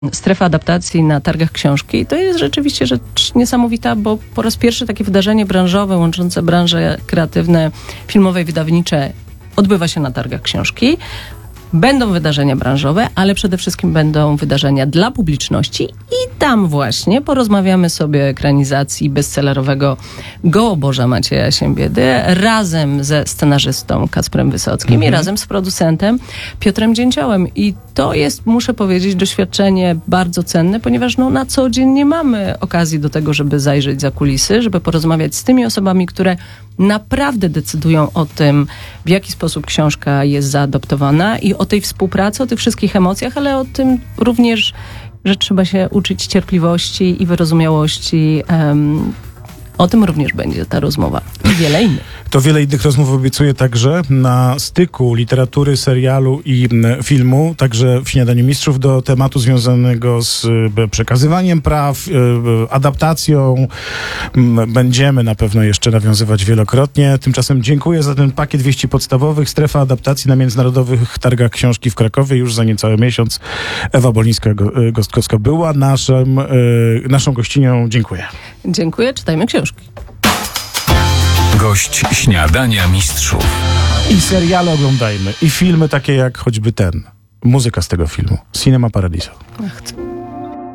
Strefa adaptacji na targach książki to jest rzeczywiście rzecz niesamowita, bo po raz pierwszy takie wydarzenie branżowe łączące branże kreatywne, filmowe i wydawnicze odbywa się na targach książki. Będą wydarzenia branżowe, ale przede wszystkim będą wydarzenia dla publiczności i tam właśnie porozmawiamy sobie o ekranizacji bestsellerowego Gołoborza Macieja Siembiedy razem ze scenarzystą Kacprem Wysockim i razem z producentem Piotrem Dzięciołem. I to jest, muszę powiedzieć, doświadczenie bardzo cenne, ponieważ na co dzień nie mamy okazji do tego, żeby zajrzeć za kulisy, żeby porozmawiać z tymi osobami, które naprawdę decydują o tym, w jaki sposób książka jest zaadoptowana i o tej współpracy, o tych wszystkich emocjach, ale o tym również, że trzeba się uczyć cierpliwości i wyrozumiałości. O tym również będzie ta rozmowa i wiele innych. To wiele innych rozmów obiecuję także na styku literatury, serialu i filmu, także w Śniadaniu Mistrzów do tematu związanego z przekazywaniem praw, adaptacją. Będziemy na pewno jeszcze nawiązywać wielokrotnie. Tymczasem dziękuję za ten pakiet wieści podstawowych. Strefa adaptacji na Międzynarodowych Targach Książki w Krakowie już za niecały miesiąc. Ewa Bolińska-Gostkowska była naszą gościnią. Dziękuję. Dziękuję, czytajmy książki. Gość Śniadania Mistrzów. I seriale oglądajmy, i filmy takie jak choćby ten. Muzyka z tego filmu. Cinema Paradiso. Ach,